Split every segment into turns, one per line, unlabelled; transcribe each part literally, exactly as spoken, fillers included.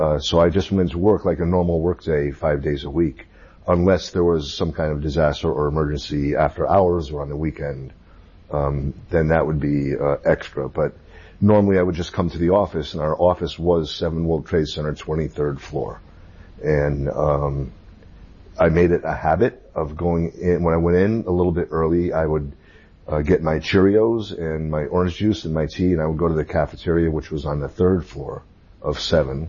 Uh, so I just went to work like a normal work day, five days a week, unless there was some kind of disaster or emergency after hours or on the weekend. Um, then that would be uh, extra. But normally I would just come to the office, and our office was seven World Trade Center, twenty-third floor. And um, I made it a habit of going in. When I went in a little bit early, I would uh, get my Cheerios and my orange juice and my tea, and I would go to the cafeteria, which was on the third floor of seven.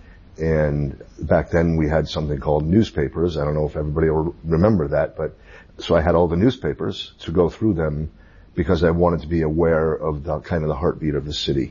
And back then we had something called newspapers. I don't know if everybody will remember that, but so I had all the newspapers to go through them because I wanted to be aware of the kind of the heartbeat of the city.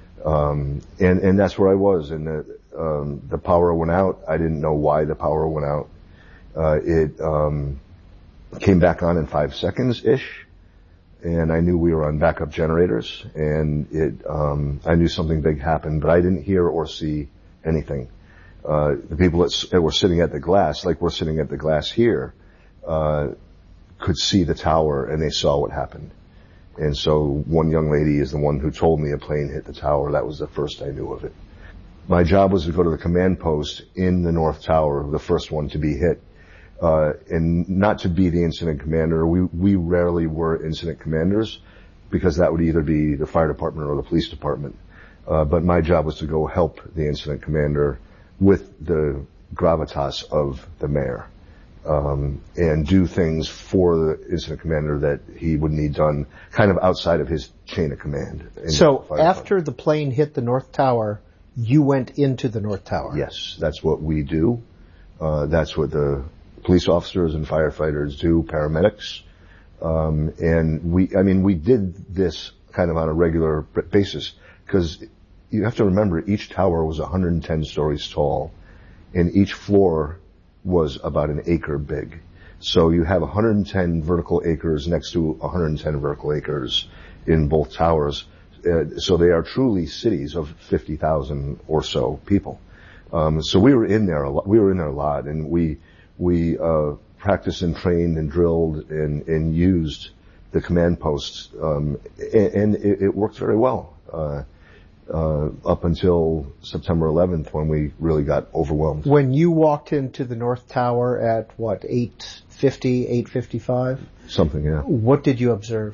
Um, and, and that's where I was. And the, um, the power went out. I didn't know why the power went out. Uh, it, um, came back on in five seconds-ish. And I knew we were on backup generators. And it, um, I knew something big happened, but I didn't hear or see anything. Uh, the people that, that were sitting at the glass, like we're sitting at the glass here, uh, could see the tower, and they saw what happened. And so one young lady is the one who told me a plane hit the tower. That was the first I knew of it. My job was to go to the command post in the North Tower, the first one to be hit, uh, and not to be the incident commander. We, we rarely were incident commanders because that would either be the fire department or the police department. Uh, but my job was to go help the incident commander with the gravitas of the mayor, um, and do things for the incident commander that he would need done kind of outside of his chain of command.
So after the plane hit the North Tower, you went into the North Tower?
Yes, that's what we do. Uh, that's what the police officers and firefighters do, paramedics. Um, and we, I mean, we did this kind of on a regular basis because you have to remember each tower was one hundred ten stories tall, and each floor was about an acre big. So you have one hundred ten vertical acres next to one hundred ten vertical acres in both towers. Uh, so they are truly cities of fifty thousand or so people. Um, so we were in there a lot. We were in there a lot, and we we uh, practiced and trained and drilled and, and used the command posts, um, and, and it, it worked very well. Uh, Uh, up until September eleventh when we really got overwhelmed.
When you walked into the North Tower at, what, eight fifty, eight fifty-five?
Something, yeah.
What did you observe?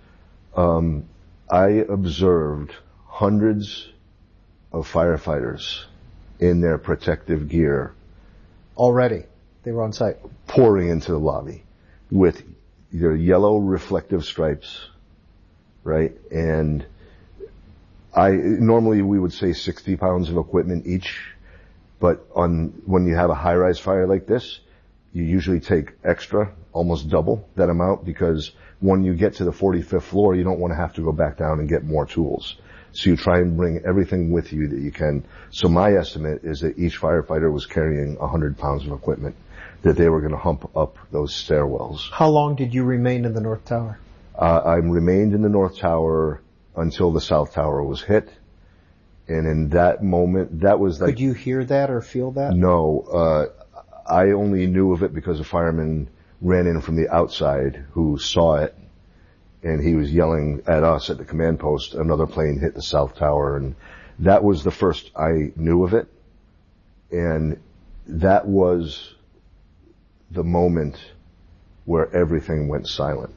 Um, I observed hundreds of firefighters in their protective gear.
Already? They were on site?
Pouring into the lobby with their yellow reflective stripes, right? And I, normally we would say sixty pounds of equipment each, but on, when you have a high-rise fire like this, you usually take extra, almost double that amount, because when you get to the forty-fifth floor, you don't want to have to go back down and get more tools. So you try and bring everything with you that you can. So my estimate is that each firefighter was carrying one hundred pounds of equipment, that they were going to hump up those stairwells.
How long did you remain in the North Tower?
Uh, I remained in the North Tower until the South Tower was hit. And in that moment, that was like...
Could you hear that or feel that?
No. Uh, I only knew of it because a fireman ran in from the outside who saw it, and he was yelling at us at the command post, another plane hit the South Tower, and that was the first I knew of it. And that was the moment where everything went silent.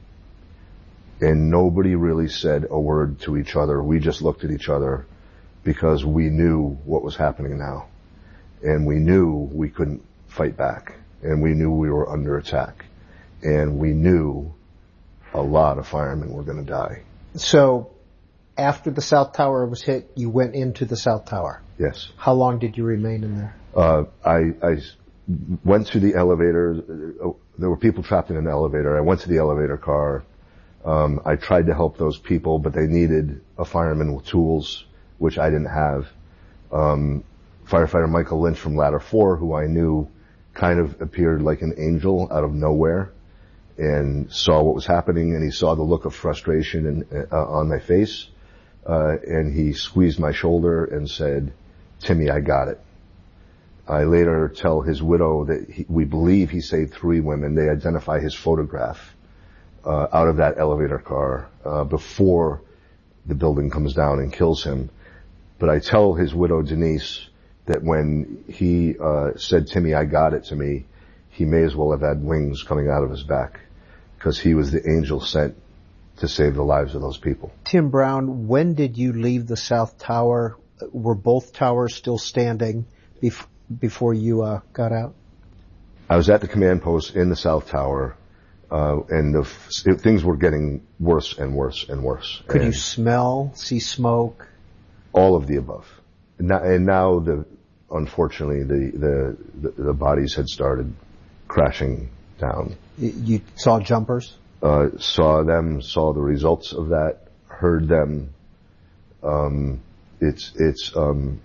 And nobody really said a word to each other. We just looked at each other because we knew what was happening now. And we knew we couldn't fight back. And we knew we were under attack. And we knew a lot of firemen were going to die.
So after the South Tower was hit, you went into the South Tower?
Yes.
How long did you remain in there?
Uh, I, I went to the elevator. There were people trapped in an elevator. I went to the elevator car. Um, I tried to help those people, but they needed a fireman with tools, which I didn't have. Um, firefighter Michael Lynch from Ladder four, who I knew kind of appeared like an angel out of nowhere, and saw what was happening, and he saw the look of frustration in, uh, on my face, uh, and he squeezed my shoulder and said, "Timmy, I got it." I later tell his widow that he, we believe he saved three women. They identify his photograph Uh, out of that elevator car uh, before the building comes down and kills him. But I tell his widow, Denise, that when he uh, said, "Timmy, I got it," to me, he may as well have had wings coming out of his back, because he was the angel sent to save the lives of those people.
Tim Brown, when did you leave the South Tower? Were both towers still standing bef- before you uh, got out?
I was at the command post in the South Tower, uh, and the f- things were getting worse and worse and worse.
Could
and
you smell, see smoke?
All of the above. And now, and now the, unfortunately, the, the, the, the bodies had started crashing down.
You saw jumpers?
Uh, saw them, saw the results of that, heard them. Um, it's, it's, um,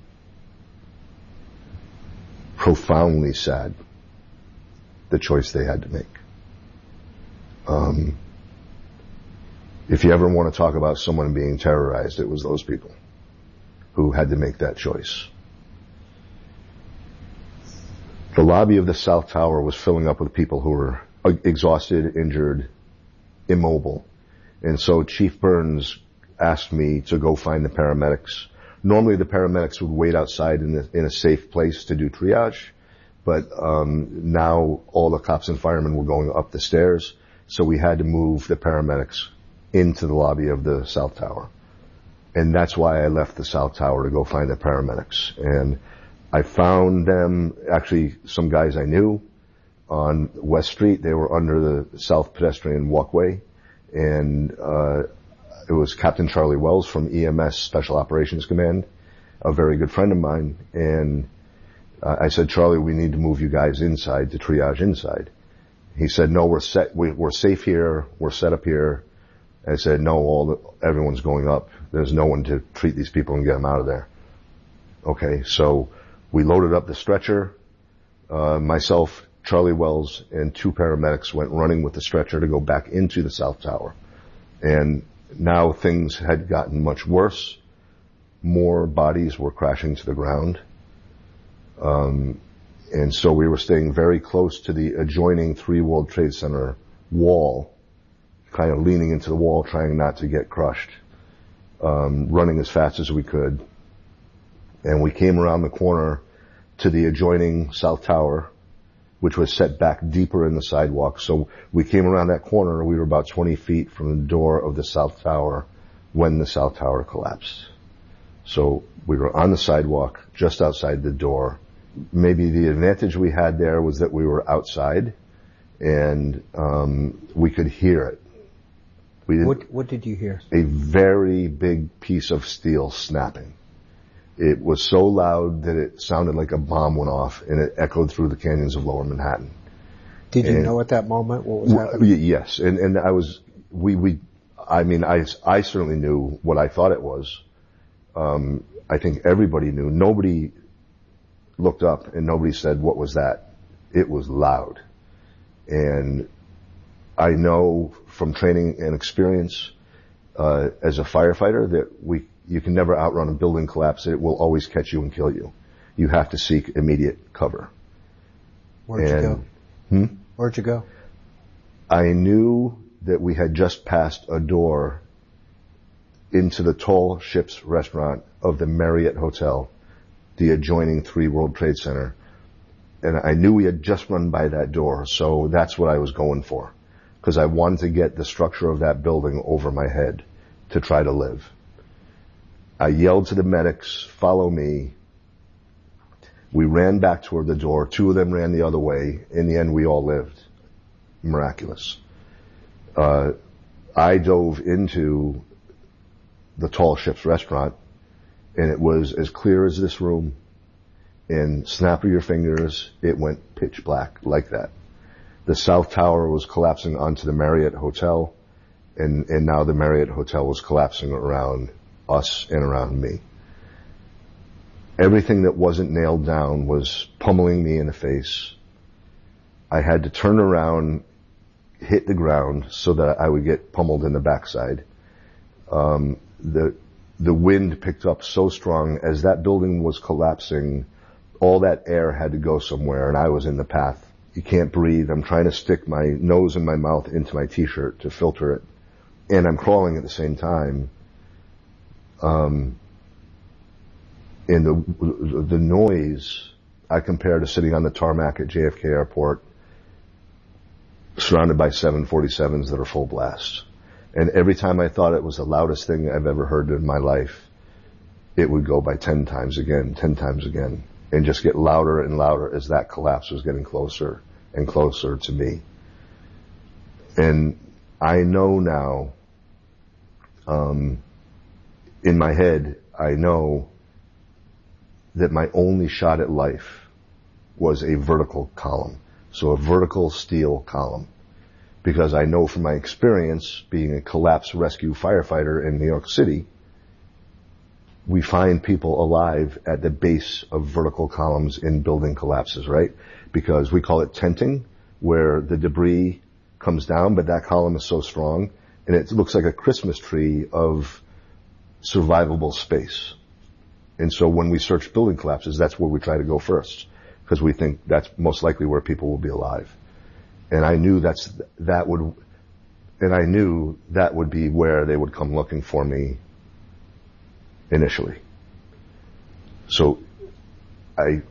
profoundly sad, the choice they had to make. Um, if you ever want to talk about someone being terrorized, it was those people who had to make that choice. The lobby of the South Tower was filling up with people who were exhausted, injured, immobile. And so Chief Burns asked me to go find the paramedics. Normally the paramedics would wait outside in, the, in a safe place to do triage, but um, now all the cops and firemen were going up the stairs, so we had to move the paramedics into the lobby of the South Tower. And that's why I left the South Tower to go find the paramedics. And I found them, actually some guys I knew, on West Street. They were under the South Pedestrian Walkway, and uh it was Captain Charlie Wells from E M S Special Operations Command, a very good friend of mine. And uh, I said, "Charlie, we need to move you guys inside to triage inside." He said, "No, we're set. We, we're safe here. We're set up here." I said, "No, all the, everyone's going up. There's no one to treat these people and get them out of there." Okay, so we loaded up the stretcher. Uh, myself, Charlie Wells, and two paramedics went running with the stretcher to go back into the South Tower. And now things had gotten much worse. More bodies were crashing to the ground. Um, and so we were staying very close to the adjoining Three World Trade Center wall, kind of leaning into the wall, trying not to get crushed, um, running as fast as we could. And we came around the corner to the adjoining South Tower, which was set back deeper in the sidewalk. So we came around that corner, we were about twenty feet from the door of the South Tower when the South Tower collapsed. So we were on the sidewalk, just outside the door. Maybe the advantage we had there was that we were outside, and um, we could hear it. We didn't,
what, what did you hear?
A very big piece of steel snapping. It was so loud that it sounded like a bomb went off, and it echoed through the canyons of Lower Manhattan.
Did you
and,
know at that moment what was happening?
Yes, and and I was we we I mean I I certainly knew what I thought it was. Um, I think everybody knew. Nobody looked up, and nobody said, "What was that?" It was loud, and I know from training and experience uh, as a firefighter that we. You can never outrun a building collapse. It will always catch you and kill you. You have to seek immediate cover.
Where'd
and,
you go?
Hmm?
Where'd you go?
I knew that we had just passed a door into the Tall Ships restaurant of the Marriott Hotel, the adjoining Three World Trade Center. And I knew we had just run by that door, so that's what I was going for. Because I wanted to get the structure of that building over my head to try to live. I yelled to the medics, "Follow me." We ran back toward the door. Two of them ran the other way. In the end, we all lived. Miraculous. Uh, I dove into the Tall Ships restaurant, and it was as clear as this room. And snap of your fingers, it went pitch black like that. The South Tower was collapsing onto the Marriott Hotel, and, and now the Marriott Hotel was collapsing around us and around me. Everything that wasn't nailed down was pummeling me in the face. I had to turn around, hit the ground so that I would get pummeled in the backside. Um, the, the wind picked up so strong as that building was collapsing, all that air had to go somewhere, and I was in the path. You can't breathe. I'm trying to stick my nose and my mouth into my t-shirt to filter it, and I'm crawling at the same time. Um, and the, the noise I compare to sitting on the tarmac at J F K Airport, surrounded by seven forty-sevens that are full blast. And every time I thought it was the loudest thing I've ever heard in my life, it would go by ten times again, ten times again, and just get louder and louder as that collapse was getting closer and closer to me. And I know now, um, in my head, I know that my only shot at life was a vertical column. So a vertical steel column. Because I know from my experience being a collapse rescue firefighter in New York City, we find people alive at the base of vertical columns in building collapses, right? Because we call it tenting, where the debris comes down, but that column is so strong, and it looks like a Christmas tree of survivable space. And so when we search building collapses, that's where we try to go first, because we think that's most likely where people will be alive. And I knew that's, that would, and I knew that would be where they would come looking for me initially. So I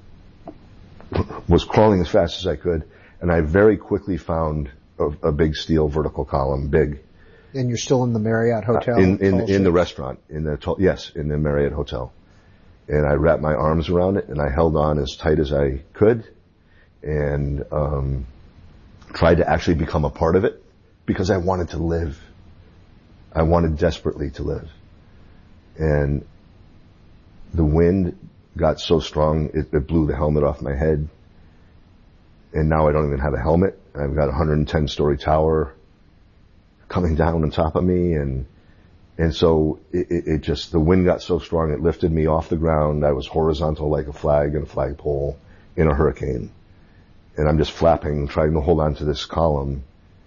was crawling as fast as I could, and I very quickly found a, a big steel vertical column, big.
And you're still in the Marriott Hotel?
Uh, in, in, in the restaurant, in the, yes, in the Marriott Hotel. And I wrapped my arms around it, and I held on as tight as I could, and, um, tried to actually become a part of it, because I wanted to live. I wanted desperately to live. And the wind got so strong, it, it blew the helmet off my head. And now I don't even have a helmet. I've got a one hundred ten story tower coming down on top of me, and and so it, it, it just, the wind got so strong, it lifted me off the ground. I was horizontal like a flag in a flagpole in a hurricane. And I'm just flapping, trying to hold on to this column.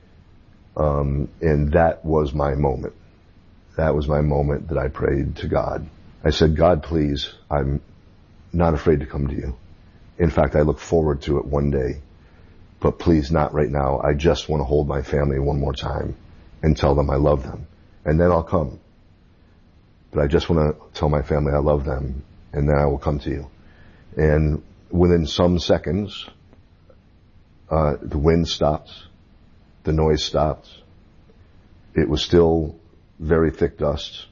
Um, and that was my moment. That was my moment that I prayed to God. I said, God, please, I'm not afraid to come to you. In fact, I look forward to it one day. But please, not right now. I just want to hold my family one more time and tell them I love them. And then I'll come. But I just want to tell my family I love them, and then I will come to you. And within some seconds, Uh, the wind stopped. The noise stopped. It was still very thick dust.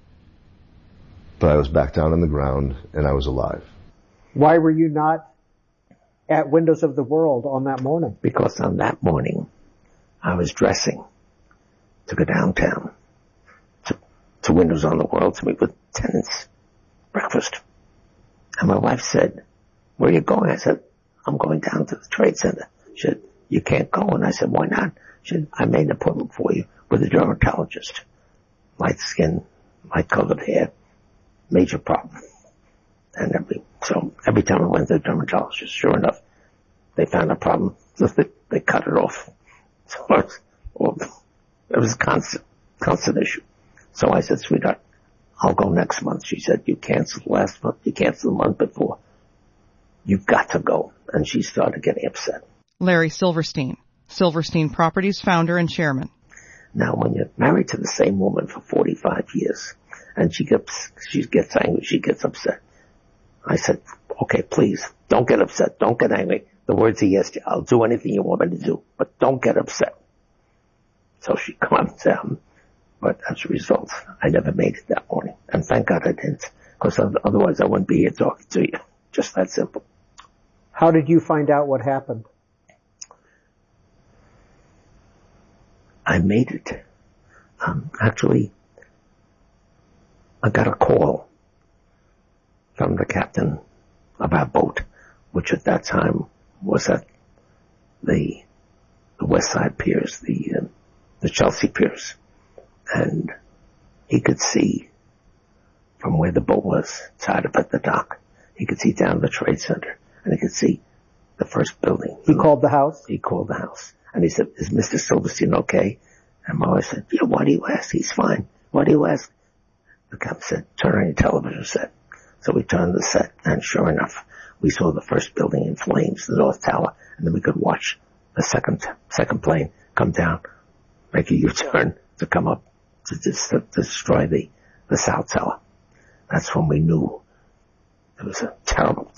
But I was back down on the ground, and I was alive.
Why were you not at Windows of the World on that morning?
Because on that morning, I was dressing to go downtown to, to Windows on the World to meet with tenants. Breakfast. And my wife said, where are you going? I said, I'm going down to the Trade Center. She said, you can't go. And I said, why not? She said, I made an appointment for you with a dermatologist. Light skin, light colored hair, major problem. And every, so every time I went to the dermatologist, sure enough, they found a problem. So they, they cut it off. So it was, it was a constant, constant issue. So I said, sweetheart, I'll go next month. She said, you canceled last month. You canceled the month before. You've got to go. And she started getting upset.
Larry Silverstein, Silverstein Properties founder and chairman.
Now, when you're married to the same woman for forty-five years, and she gets, she gets angry, she gets upset. I said, okay, please, don't get upset, don't get angry. The words are yes, I'll do anything you want me to do, but don't get upset. So she calmed down, but as a result, I never made it that morning. And thank God I didn't, because otherwise I wouldn't be here talking to you. Just that simple.
How did you find out what happened?
I made it. Um, actually, I got a call from the captain of our boat, which at that time was at the, the West Side Piers, the, uh, the Chelsea Piers. And he could see from where the boat was, tied up at the dock. He could see down the Trade Center, and he could see the first building.
He called the house?
He called the house. And he said, is Mister Silverstein okay? And my wife said, yeah, why do you ask? He's fine. Why do you ask? The captain said, turn on your television set. So we turned the set, and sure enough, we saw the first building in flames, the North Tower, and then we could watch the second, second plane come down, make a U-turn to come up to, just, to destroy the, the South Tower. That's when we knew It was a terrible,